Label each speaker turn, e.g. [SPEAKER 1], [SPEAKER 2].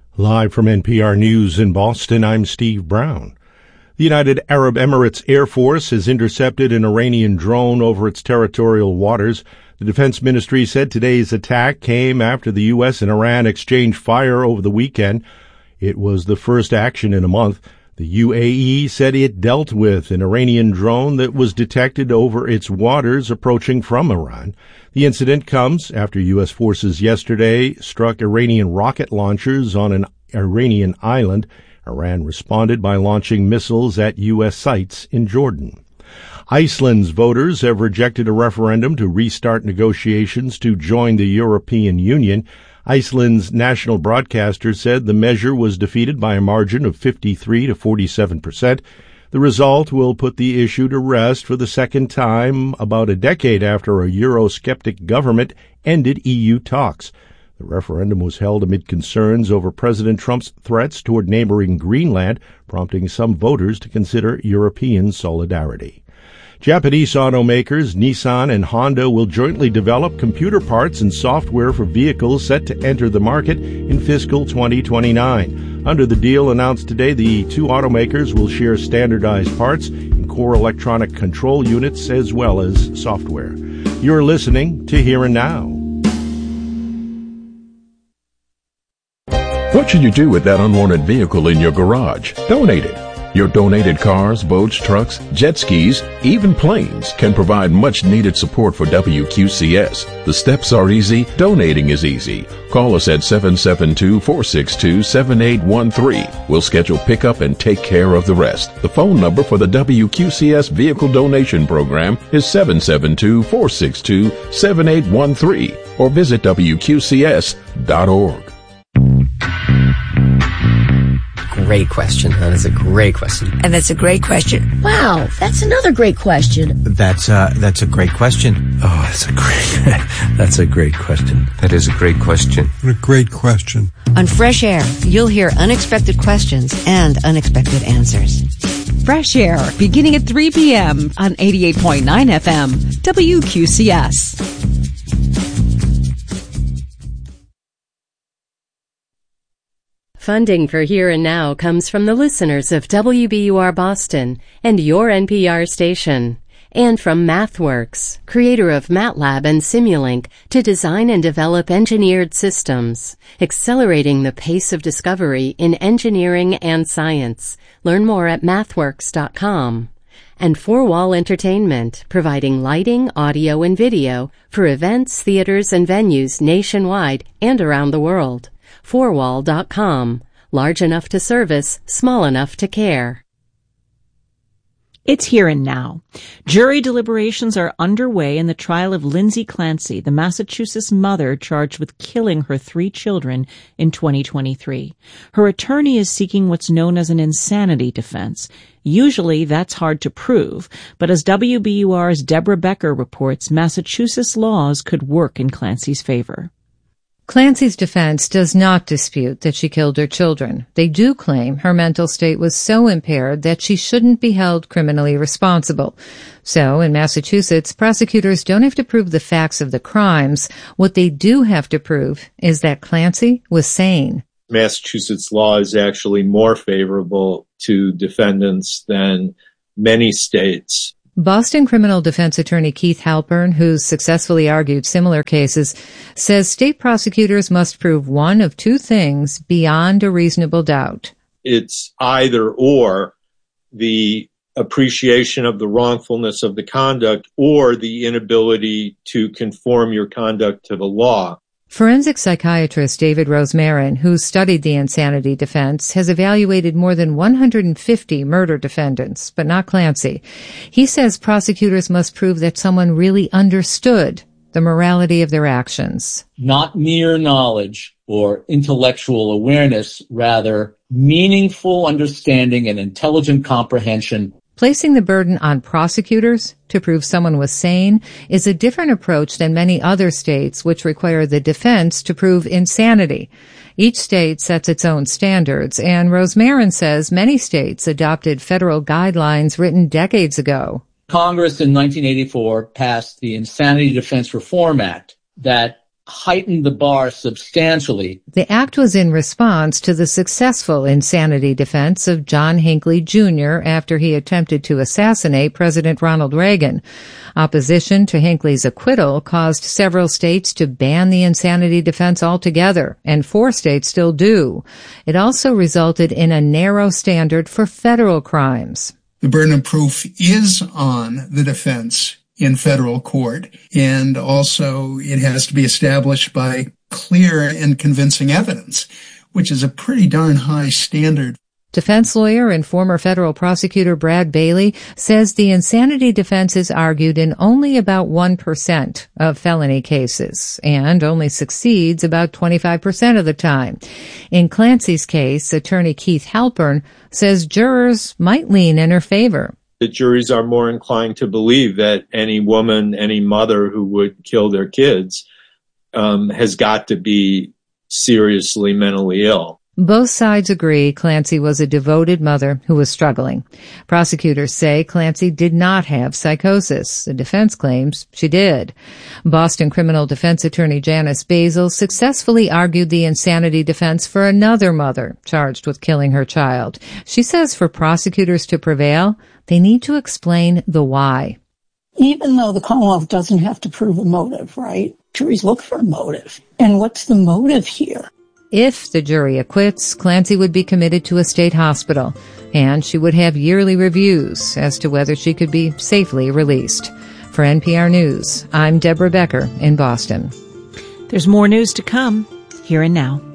[SPEAKER 1] Live from NPR News in Boston, I'm Steve Brown. The United Arab Emirates Air Force has intercepted an Iranian drone over its territorial waters. The Defense Ministry said today's attack came after the U.S. and Iran exchanged fire over the weekend. It was the first action in a month. The UAE said it dealt with an Iranian drone that was detected over its waters approaching from Iran. The incident comes after U.S. forces yesterday struck Iranian rocket launchers on an Iranian island. Iran responded by launching missiles at U.S. sites in Jordan. Iceland's voters have rejected a referendum to restart negotiations to join the European Union. Iceland's national broadcaster said the measure was defeated by a margin of 53 to 47%. The result will put the issue to rest for the second time about a decade after a Eurosceptic government ended EU talks. The referendum was held amid concerns over President Trump's threats toward neighboring Greenland, prompting some voters to consider European solidarity. Japanese automakers Nissan and Honda will jointly develop computer parts and software for vehicles set to enter the market in fiscal 2029. Under the deal announced today, the two automakers will share standardized parts and core electronic control units as well as software. You're listening to Here and Now.
[SPEAKER 2] What should you do with that unwanted vehicle in your garage? Donate it. Your donated cars, boats, trucks, jet skis, even planes can provide much-needed support for WQCS. The steps are easy. Donating is easy. Call us at 772-462-7813. We'll schedule pickup and take care of the rest. The phone number for the WQCS Vehicle Donation Program is 772-462-7813 or visit WQCS.org.
[SPEAKER 3] Great question. That is a great question.
[SPEAKER 4] And that's a great question. Wow, that's another great question.
[SPEAKER 5] That's a great question. Oh, that's a great question.
[SPEAKER 6] That is a great question.
[SPEAKER 7] A great question.
[SPEAKER 8] On Fresh Air, you'll hear unexpected questions and unexpected answers.
[SPEAKER 9] Fresh Air, beginning at 3 p.m. on 88.9 FM, WQCS.
[SPEAKER 10] Funding for Here and Now comes from the listeners of WBUR Boston and your NPR station, and from MathWorks, creator of MATLAB and Simulink, to design and develop engineered systems, accelerating the pace of discovery in engineering and science. Learn more at mathworks.com. And Four Wall Entertainment, providing lighting, audio, and video for events, theaters, and venues nationwide and around the world. Fourwall.com. Large enough to service, small enough to care.
[SPEAKER 11] It's Here and Now. Jury deliberations are underway in the trial of Lindsay Clancy, the Massachusetts mother charged with killing her 3 children in 2023. Her attorney is seeking what's known as an insanity defense. Usually that's hard to prove, but as WBUR's Deborah Becker reports, Massachusetts laws could work in Clancy's favor.
[SPEAKER 12] Clancy's defense does not dispute that she killed her children. They do claim her mental state was so impaired that she shouldn't be held criminally responsible. So, in Massachusetts, prosecutors don't have to prove the facts of the crimes. What they do have to prove is that Clancy was sane.
[SPEAKER 13] Massachusetts law is actually more favorable to defendants than many states.
[SPEAKER 12] Boston criminal defense attorney Keith Halpern, who's successfully argued similar cases, says state prosecutors must prove one of two things beyond a reasonable doubt.
[SPEAKER 13] It's either or, the appreciation of the wrongfulness of the conduct or the inability to conform your conduct to the law.
[SPEAKER 12] Forensic psychiatrist David Rosmarin, who studied the insanity defense, has evaluated more than 150 murder defendants, but not Clancy. He says prosecutors must prove that someone really understood the morality of their actions.
[SPEAKER 14] Not mere knowledge or intellectual awareness, rather meaningful understanding and intelligent comprehension.
[SPEAKER 12] Placing the burden on prosecutors to prove someone was sane is a different approach than many other states, which require the defense to prove insanity. Each state sets its own standards, and Rosmarin says many states adopted federal guidelines written decades ago.
[SPEAKER 14] Congress in 1984 passed the Insanity Defense Reform Act that heightened the bar substantially.
[SPEAKER 12] The act was in response to the successful insanity defense of John Hinckley Jr. after he attempted to assassinate President Ronald Reagan. Opposition to Hinckley's acquittal caused several states to ban the insanity defense altogether, and 4 states still do. It also resulted in a narrow standard for federal crimes.
[SPEAKER 6] The burden of proof is on the defense in federal court, and also it has to be established by clear and convincing evidence, which is a pretty darn high standard.
[SPEAKER 12] Defense lawyer and former federal prosecutor Brad Bailey says the insanity defense is argued in only about 1% of felony cases and only succeeds about 25% of the time. In Clancy's case, attorney Keith Halpern says jurors might lean in her favor.
[SPEAKER 13] The juries are more inclined to believe that any woman, any mother who would kill their kids has got to be seriously mentally ill.
[SPEAKER 12] Both sides agree Clancy was a devoted mother who was struggling. Prosecutors say Clancy did not have psychosis. The defense claims she did. Boston criminal defense attorney Janice Basil successfully argued the insanity defense for another mother charged with killing her child. She says for prosecutors to prevail, they need to explain the why.
[SPEAKER 7] Even though the Commonwealth doesn't have to prove a motive, right? Juries look for a motive. And what's the motive here?
[SPEAKER 12] If the jury acquits, Clancy would be committed to a state hospital, and she would have yearly reviews as to whether she could be safely released. For NPR News, I'm Deborah Becker in Boston.
[SPEAKER 11] There's more news to come, here and now.